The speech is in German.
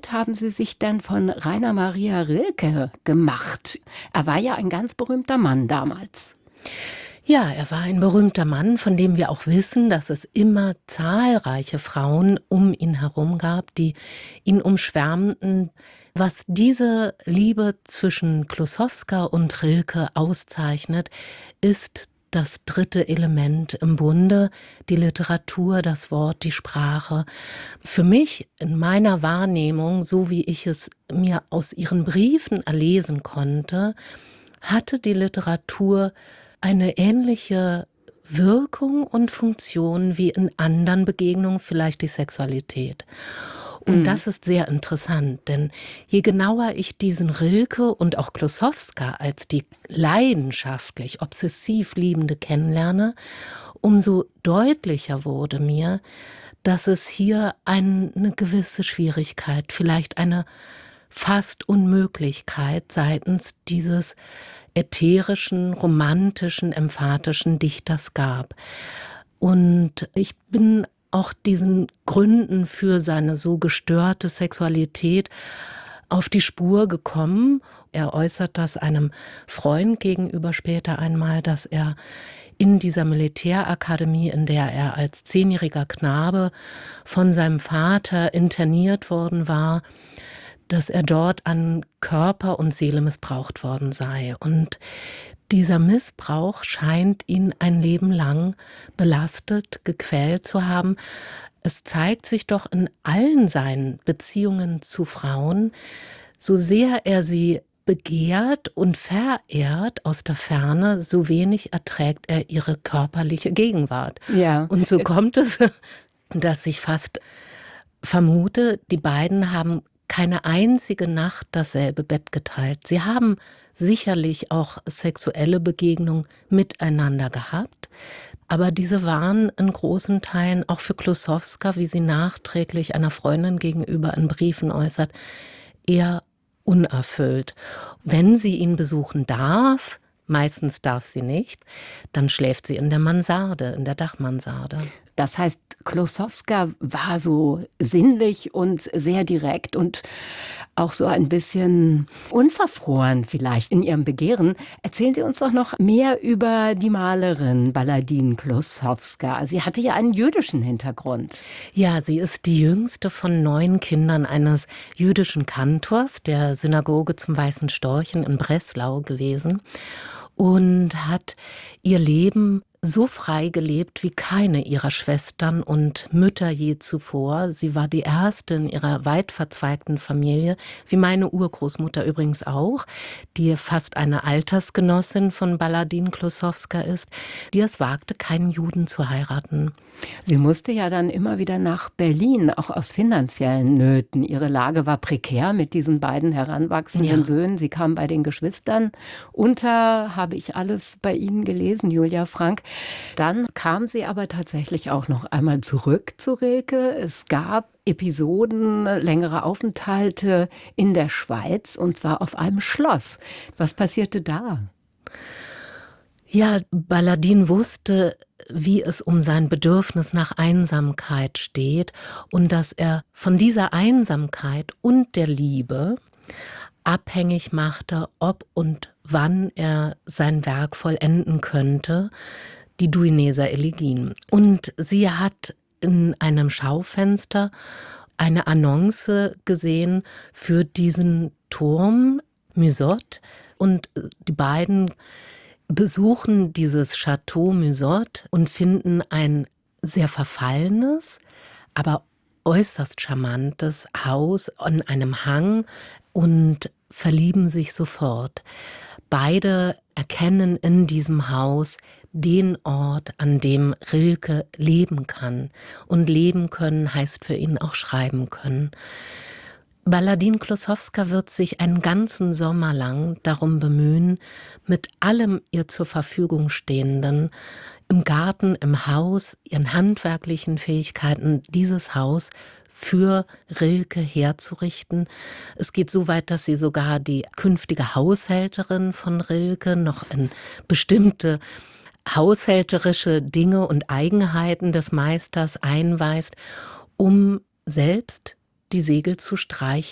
Bild haben Sie sich denn von Rainer Maria Rilke gemacht? Er war ja ein ganz berühmter Mann damals. Ja, er war ein berühmter Mann, von dem wir auch wissen, dass es immer zahlreiche Frauen um ihn herum gab, die ihn umschwärmten. Was diese Liebe zwischen Klusowska und Rilke auszeichnet, ist das dritte Element im Bunde, die Literatur, das Wort, die Sprache. Für mich, in meiner Wahrnehmung, so wie ich es mir aus ihren Briefen erlesen konnte, hatte die Literatur eine ähnliche Wirkung und Funktion wie in anderen Begegnungen, vielleicht die Sexualität. Und das ist sehr interessant, denn je genauer ich diesen Rilke und auch Klusowska als die leidenschaftlich, obsessiv Liebende kennenlerne, umso deutlicher wurde mir, dass es hier eine gewisse Schwierigkeit, vielleicht eine fast Unmöglichkeit seitens dieses ätherischen, romantischen, emphatischen Dichters gab. Und ich bin auch diesen Gründen für seine so gestörte Sexualität auf die Spur gekommen. Er äußert das einem Freund gegenüber später einmal, dass er in dieser Militärakademie, in der er als 10-jähriger Knabe von seinem Vater interniert worden war, dass er dort an Körper und Seele missbraucht worden sei. Und dieser Missbrauch scheint ihn ein Leben lang belastet, gequält zu haben. Es zeigt sich doch in allen seinen Beziehungen zu Frauen, so sehr er sie begehrt und verehrt aus der Ferne, so wenig erträgt er ihre körperliche Gegenwart. Ja. Und so kommt es, dass ich fast vermute, die beiden haben keine einzige Nacht dasselbe Bett geteilt. Sie haben sicherlich auch sexuelle Begegnungen miteinander gehabt, aber diese waren in großen Teilen auch für Klusowska, wie sie nachträglich einer Freundin gegenüber in Briefen äußert, eher unerfüllt. Wenn sie ihn besuchen darf, meistens darf sie nicht, dann schläft sie in der Mansarde, in der Dachmansarde. Das heißt, Klusowska war so sinnlich und sehr direkt und auch so ein bisschen unverfroren vielleicht in ihrem Begehren. Erzählen Sie uns doch noch mehr über die Malerin Baladine Klusowska. Sie hatte ja einen jüdischen Hintergrund. Ja, sie ist die jüngste von 9 Kindern eines jüdischen Kantors der Synagoge zum Weißen Storchen in Breslau gewesen und hat ihr Leben so frei gelebt wie keine ihrer Schwestern und Mütter je zuvor. Sie war die erste in ihrer weit verzweigten Familie, wie meine Urgroßmutter übrigens auch, die fast eine Altersgenossin von Baladine Klusowska ist, die es wagte, keinen Juden zu heiraten. Sie musste ja dann immer wieder nach Berlin, auch aus finanziellen Nöten. Ihre Lage war prekär mit diesen beiden heranwachsenden Söhnen. Sie kam bei den Geschwistern unter, habe ich alles bei Ihnen gelesen, Julia Frank. Dann kam sie aber tatsächlich auch noch einmal zurück zu Rilke. Es gab Episoden, längere Aufenthalte in der Schweiz, und zwar auf einem Schloss. Was passierte da? Ja, Baladine wusste, wie es um sein Bedürfnis nach Einsamkeit steht und dass er von dieser Einsamkeit und der Liebe abhängig machte, ob und wann er sein Werk vollenden könnte, die Duineser Elegien. Und sie hat in einem Schaufenster eine Annonce gesehen für diesen Turm Musot, und die beiden besuchen dieses Château Musot und finden ein sehr verfallenes, aber äußerst charmantes Haus an einem Hang und verlieben sich sofort. Beide erkennen in diesem Haus den Ort, an dem Rilke leben kann. Und leben können heißt für ihn auch schreiben können. Baladine Klusowska wird sich einen ganzen Sommer lang darum bemühen, mit allem ihr zur Verfügung Stehenden, im Garten, im Haus, ihren handwerklichen Fähigkeiten, dieses Haus für Rilke herzurichten. Es geht so weit, dass sie sogar die künftige Haushälterin von Rilke noch in bestimmte haushälterische Dinge und Eigenheiten des Meisters einweist, um selbst die Segel zu streichen